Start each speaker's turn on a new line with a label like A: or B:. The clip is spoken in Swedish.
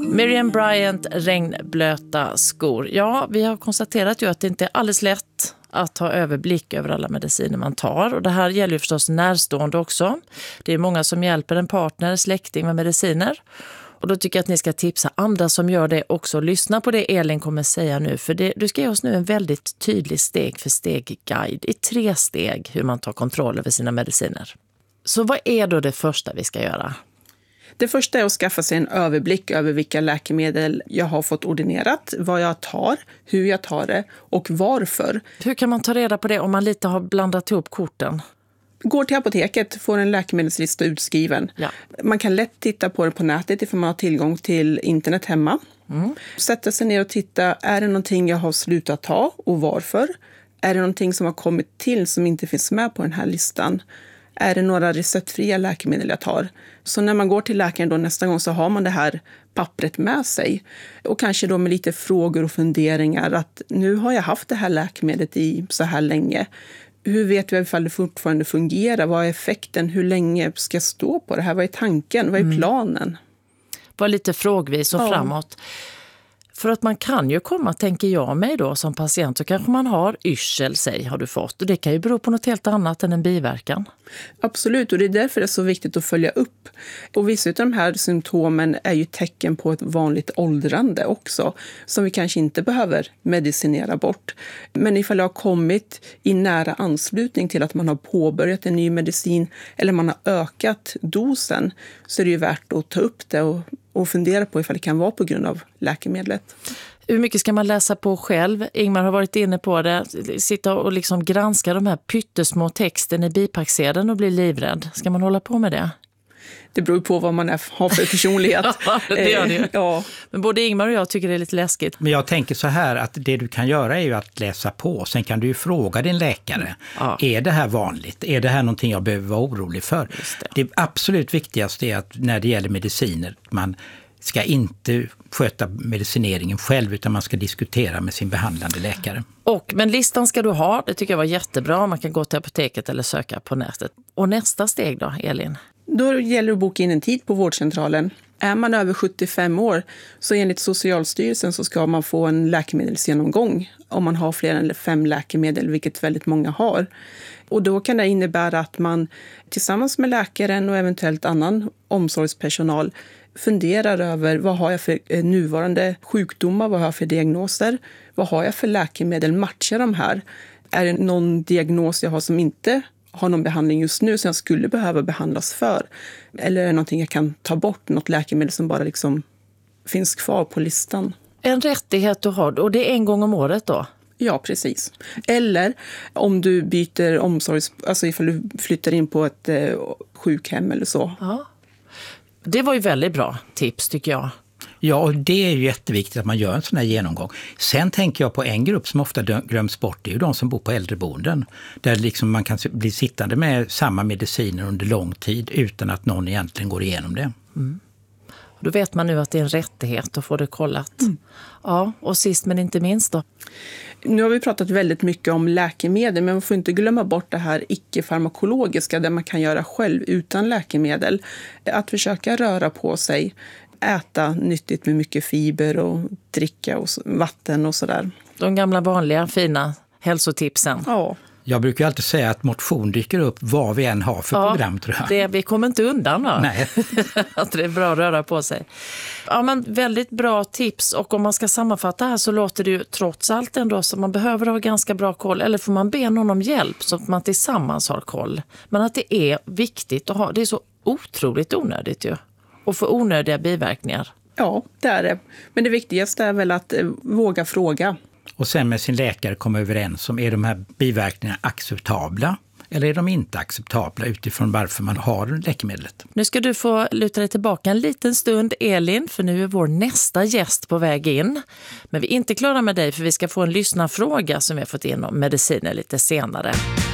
A: Miriam Bryant, regnblöta skor. Ja, vi har konstaterat ju att det inte är alldeles lätt att ha överblick över alla mediciner man tar. Och det här gäller ju förstås närstående också. Det är många som hjälper en partner, släkting med mediciner. Och då tycker jag att ni ska tipsa andra som gör det också. Lyssna på det Elin kommer säga nu. För du ska ge oss nu en väldigt tydlig steg för steg-guide i 3 steg hur man tar kontroll över sina mediciner. Så vad är då det första vi ska göra?
B: Det första är att skaffa sig en överblick över vilka läkemedel jag har fått ordinerat, vad jag tar, hur jag tar det och varför.
A: Hur kan man ta reda på det om man lite har blandat ihop korten?
B: Går till apoteket, får en läkemedelslista utskriven.
A: Ja.
B: Man kan lätt titta på det på nätet ifall man har tillgång till internet hemma. Sätta sig ner och titta, är det någonting jag har slutat ta och varför? Är det någonting som har kommit till som inte finns med på den här listan? Är det några receptfria läkemedel jag tar? Så när man går till läkaren då nästa gång så har man det här pappret med sig. Och kanske då med lite frågor och funderingar att nu har jag haft det här läkemedlet i så här länge. Hur vet vi ifall det fortfarande fungerar? Vad är effekten? Hur länge ska jag stå på det här? Vad är tanken? Vad är planen?
A: Var lite frågvis och framåt. För att man kan ju komma, tänker jag mig då som patient, så kanske man har yrsel, har du fått. Och det kan ju bero på något helt annat än en biverkan.
B: Absolut, och det är därför det är så viktigt att följa upp. Och vissa av de här symptomen är ju tecken på ett vanligt åldrande också, som vi kanske inte behöver medicinera bort. Men ifall det har kommit i nära anslutning till att man har påbörjat en ny medicin eller man har ökat dosen, så är det ju värt att ta upp det och fundera på ifall det kan vara på grund av läkemedlet.
A: Hur mycket ska man läsa på själv? Ingmar har varit inne på det. Sitta och liksom granska de här pyttesmå texten i bipacksedeln och bli livrädd. Ska man hålla på med det?
B: Det beror på vad man har för personlighet.
A: Ja, det gör det ju.
B: Ja.
A: Men både Ingmar och jag tycker det är lite läskigt.
C: Men jag tänker så här att det du kan göra är ju att läsa på. Sen kan du ju fråga din läkare.
A: Ja.
C: Är det här vanligt? Är det här någonting jag behöver vara orolig för? Det absolut viktigaste är att när det gäller mediciner, man ska inte sköta medicineringen själv utan man ska diskutera med sin behandlande läkare.
A: Men listan ska du ha, det tycker jag var jättebra. Man kan gå till apoteket eller söka på nätet. Och nästa steg då, Elin?
B: Då gäller det att boka in en tid på vårdcentralen. Är man över 75 år så enligt Socialstyrelsen så ska man få en läkemedelsgenomgång om man har fler än 5 läkemedel, vilket väldigt många har. Och då kan det innebära att man tillsammans med läkaren och eventuellt annan omsorgspersonal funderar över vad har jag för nuvarande sjukdomar, vad har jag för diagnoser, vad har jag för läkemedel, matchar de här? Är det någon diagnos jag har som inte har någon behandling just nu som jag skulle behöva behandlas för? Eller är det någonting jag kan ta bort, något läkemedel som bara liksom finns kvar på listan?
A: En rättighet du har, och det är en gång om året då?
B: Ja, precis. Eller om du byter alltså ifall du flyttar in på ett sjukhem eller så.
A: Ja. Det var ju väldigt bra tips tycker jag.
C: Ja, och det är ju jätteviktigt att man gör en sån här genomgång. Sen tänker jag på en grupp som ofta glöms bort, det är ju de som bor på äldreboenden. Där liksom man kan bli sittande med samma mediciner under lång tid utan att någon egentligen går igenom det.
A: Mm. Då vet man nu att det är en rättighet att få det kollat. Mm. Ja, och sist men inte minst då.
B: Nu har vi pratat väldigt mycket om läkemedel, men man får inte glömma bort det här icke-farmakologiska där man kan göra själv utan läkemedel. Att försöka röra på sig, äta nyttigt med mycket fiber och dricka och vatten och sådär.
A: De gamla vanliga fina hälsotipsen.
B: Ja.
C: Jag brukar alltid säga att motion dyker upp vad vi än har för program, tror jag.
A: Vi kommer inte undan va?
C: Nej.
A: Att det är bra att röra på sig. Ja, men väldigt bra tips. Och om man ska sammanfatta här så låter det ju trots allt ändå så man behöver ha ganska bra koll. Eller får man be någon om hjälp så att man tillsammans har koll. Men att det är viktigt att ha, det är så otroligt onödigt ju. Och få onödiga biverkningar.
B: Ja, det är det. Men det viktigaste är väl att våga fråga.
C: Och sen med sin läkare komma överens om, är de här biverkningarna acceptabla eller är de inte acceptabla utifrån varför man har läkemedlet.
A: Nu ska du få luta dig tillbaka en liten stund, Elin, för nu är vår nästa gäst på väg in. Men vi är inte klara med dig för vi ska få en lyssnarfråga som vi har fått in om mediciner lite senare.